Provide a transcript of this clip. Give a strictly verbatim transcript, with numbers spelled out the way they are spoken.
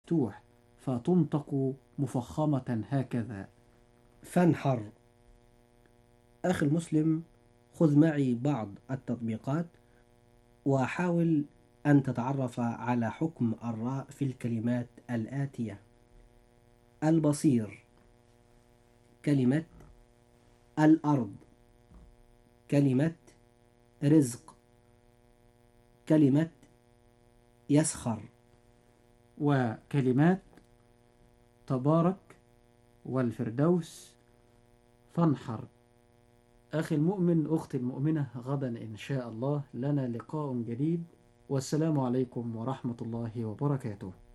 مفتوح فتنطق مفخمة هكذا. فانحر. أخي المسلم، خذ معي بعض التطبيقات وحاول أن تتعرف على حكم الراء في الكلمات الآتية: البصير، كلمة الأرض، كلمة رزق، كلمة يسخر. وكلمات تبارك والفردوس. فانحر. أخي المؤمن، أختي المؤمنة، غدا إن شاء الله لنا لقاء جديد، والسلام عليكم ورحمة الله وبركاته.